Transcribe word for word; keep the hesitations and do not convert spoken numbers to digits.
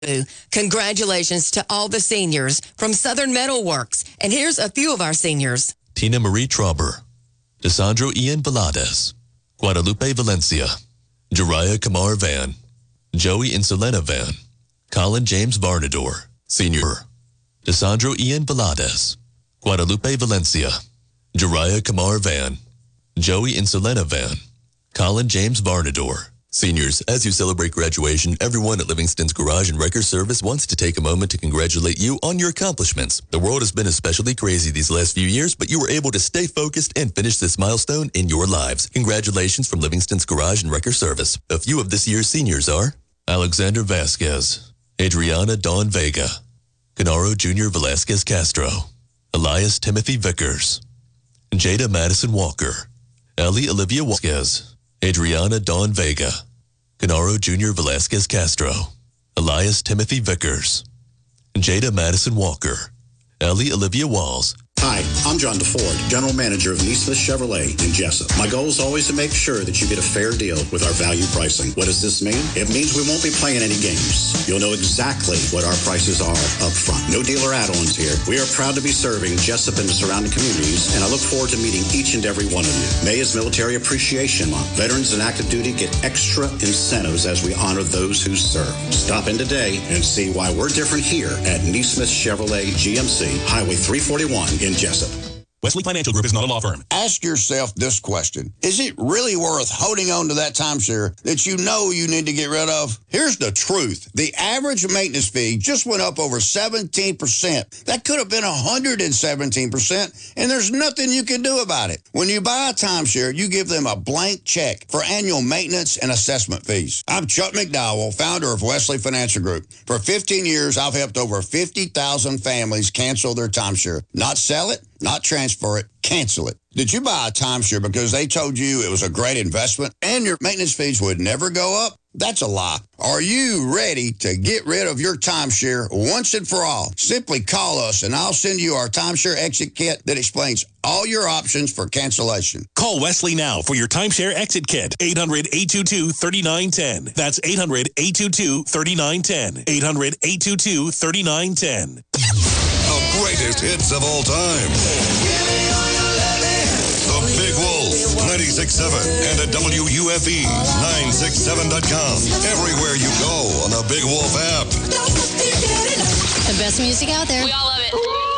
Congratulations to all the seniors from Southern Metalworks. And here's a few of our seniors. Tina Marie Trauber, Desandro Ian Velades, Guadalupe Valencia, Jariah Kamar Van, Joey and Selena Van, Colin James Varnador, Senior, Desandro Ian Velades, Guadalupe Valencia, Jariah Kamar Van, Joey and Selena Van, Colin James Varnador. Seniors, as you celebrate graduation, everyone at Livingston's Garage and Wrecker Service wants to take a moment to congratulate you on your accomplishments. The world has been especially crazy these last few years, but you were able to stay focused and finish this milestone in your lives. Congratulations from Livingston's Garage and Wrecker Service. A few of this year's seniors are Alexander Vasquez, Adriana Dawn Vega, Canaro Junior Velasquez Castro, Elias Timothy Vickers, Jada Madison Walker, Ellie Olivia Vasquez, Adriana Dawn Vega, Canaro Junior Velasquez Castro, Elias Timothy Vickers, Jada Madison Walker, Ellie Olivia Walls. Hi, I'm John DeFord, General Manager of Neesmith Chevrolet in Jessup. My goal is always to make sure that you get a fair deal with our value pricing. What does this mean? It means we won't be playing any games. You'll know exactly what our prices are up front. No dealer add-ons here. We are proud to be serving Jessup and the surrounding communities, and I look forward to meeting each and every one of you. May is Military Appreciation Month. Veterans and active duty get extra incentives as we honor those who serve. Stop in today and see why we're different here at Neesmith Chevrolet G M C, Highway three forty-one in Jessup. Wesley Financial Group is not a law firm. Ask yourself this question. Is it really worth holding on to that timeshare that you know you need to get rid of? Here's the truth. The average maintenance fee just went up over seventeen percent. That could have been one hundred seventeen percent, and there's nothing you can do about it. When you buy a timeshare, you give them a blank check for annual maintenance and assessment fees. I'm Chuck McDowell, founder of Wesley Financial Group. For fifteen years, I've helped over fifty thousand families cancel their timeshare. Not sell it, not transfer it, cancel it. Did you buy a timeshare because they told you it was a great investment and your maintenance fees would never go up? That's a lie. Are you ready to get rid of your timeshare once and for all? Simply call us and I'll send you our timeshare exit kit that explains all your options for cancellation. Call Wesley now for your timeshare exit kit. eight hundred, eight two two, three nine one zero. That's eight hundred, eight two two, three nine one zero. eight hundred, eight two two, three nine one zero. The greatest hits of all time. The Big Wolf, ninety-six point seven, and at W U F E nine sixty-seven dot com. Everywhere you go on the Big Wolf app. The best music out there. We all love it.